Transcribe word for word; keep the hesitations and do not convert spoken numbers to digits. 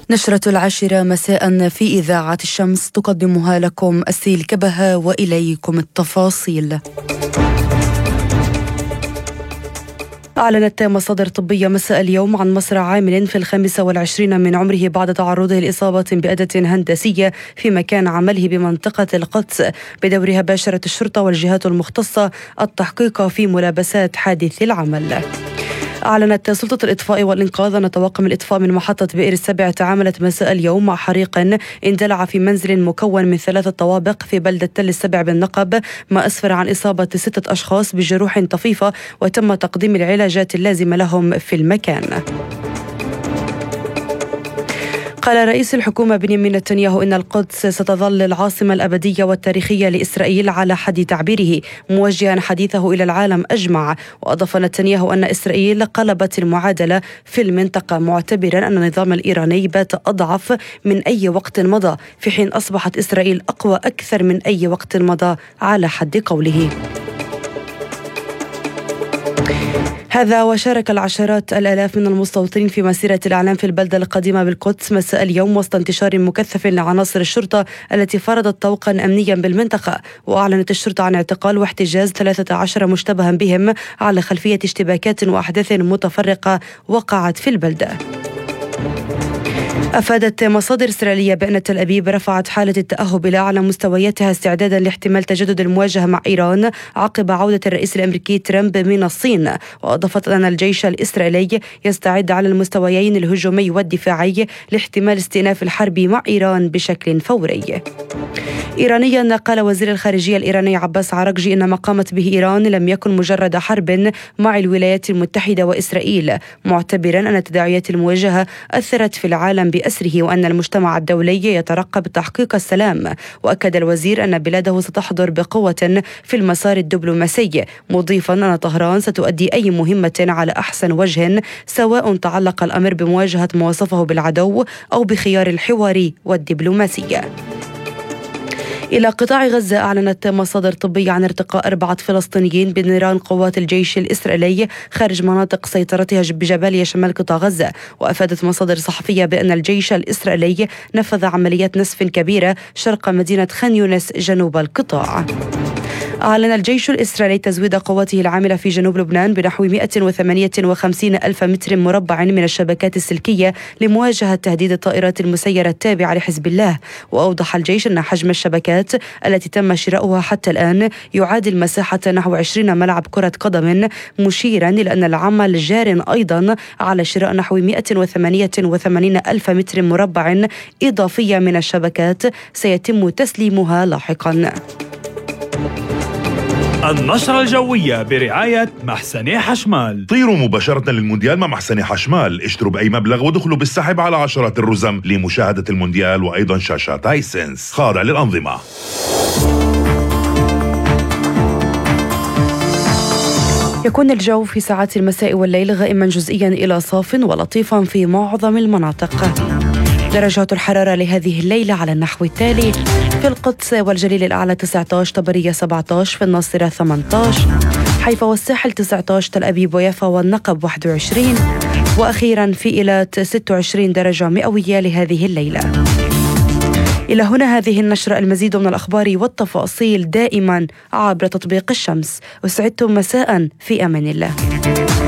نشرة العاشرة مساء في إذاعة الشمس تقدمها لكم أسيل كبهة، وإليكم التفاصيل. أعلنت مصادر طبية مساء اليوم عن مصرع عامل في الخامسة والعشرين من عمره بعد تعرضه لإصابة بأداة هندسية في مكان عمله بمنطقة القدس. بدورها باشرت الشرطة والجهات المختصة التحقيق في ملابسات حادث العمل. أعلنت سلطة الإطفاء والإنقاذ أن طواقم الإطفاء من محطة بئر السبع تعاملت مساء اليوم مع حريق اندلع في منزل مكون من ثلاثة طوابق في بلدة تل السبع بالنقب، ما أسفر عن إصابة ستة أشخاص بجروح طفيفة، وتم تقديم العلاجات اللازمة لهم في المكان. قال رئيس الحكومة بنيامين نتنياهو إن القدس ستظل العاصمة الأبدية والتاريخية لإسرائيل على حد تعبيره، موجها حديثه إلى العالم أجمع. وأضاف نتنياهو أن إسرائيل قلبت المعادلة في المنطقة، معتبرا أن النظام الإيراني بات أضعف من أي وقت مضى، في حين أصبحت إسرائيل أقوى أكثر من أي وقت مضى على حد قوله. هذا وشارك العشرات الآلاف من المستوطنين في مسيرة الإعلام في البلدة القديمة بالقدس مساء اليوم، وسط انتشار مكثف لعناصر الشرطة التي فرضت طوقا أمنيا بالمنطقة. وأعلنت الشرطة عن اعتقال واحتجاز ثلاثة عشر مشتبها بهم على خلفية اشتباكات وأحداث متفرقة وقعت في البلدة. أفادت مصادر إسرائيلية بأن تل أبيب رفعت حالة التأهب إلى أعلى مستوياتها استعدادا لاحتمال تجدد المواجهة مع إيران عقب عودة الرئيس الأمريكي ترامب من الصين. وأضافت أن الجيش الإسرائيلي يستعد على المستويين الهجومي والدفاعي لاحتمال استئناف الحرب مع إيران بشكل فوري. إيرانيا، قال وزير الخارجية الإيراني عباس عراقجي إن ما قامت به إيران لم يكن مجرد حرب مع الولايات المتحدة وإسرائيل، معتبرا أن تداعيات المواجهة أثرت في العالم بأسره، وأن المجتمع الدولي يترقب تحقيق السلام. وأكد الوزير أن بلاده ستحضر بقوة في المسار الدبلوماسي، مضيفا أن طهران ستؤدي أي مهمة على أحسن وجه، سواء تعلق الأمر بمواجهة ما وصفه بالعدو أو بخيار الحوار والدبلوماسية. إلى قطاع غزة، أعلنت مصادر طبية عن ارتقاء أربعة فلسطينيين بنيران قوات الجيش الإسرائيلي خارج مناطق سيطرتها بجباليا شمال قطاع غزة. وأفادت مصادر صحفية بأن الجيش الإسرائيلي نفذ عمليات نسف كبيرة شرق مدينة خان يونس جنوب القطاع. أعلن الجيش الإسرائيلي تزويد قواته العاملة في جنوب لبنان بنحو مئة وثمانية وخمسين ألف متر مربع من الشبكات السلكية لمواجهة تهديد الطائرات المسيرة التابعة لحزب الله. وأوضح الجيش أن حجم الشبكات التي تم شراؤها حتى الآن يعادل مساحة نحو عشرين ملعب كرة قدم، مشيرا إلى أن العمل جار أيضا على شراء نحو مئة وثمانية وثمانين ألف متر مربع إضافية من الشبكات سيتم تسليمها لاحقا. النشرة الجوية برعاية محسني حشمال. طيروا مباشرة للمونديال مع محسني حشمال، اشتروا بأي مبلغ ودخلوا بالسحب على عشرات الرزم لمشاهدة المونديال، وأيضا شاشات هايسنس خاضع للأنظمة. يكون الجو في ساعات المساء والليل غائما جزئيا إلى صاف ولطيفا في معظم المناطق. درجات الحرارة لهذه الليلة على النحو التالي: في القدس والجليل الأعلى تسعة عشر، طبرية سبعة عشر، في الناصرة ثمانية عشر، حيفا والساحل تسعة عشر، تل أبيب ويافا والنقب واحد وعشرين، وأخيرا في إيلات ستة وعشرين درجة مئوية لهذه الليلة. إلى هنا هذه النشرة، المزيد من الأخبار والتفاصيل دائما عبر تطبيق الشمس. وسعدتم مساء، في أمان الله.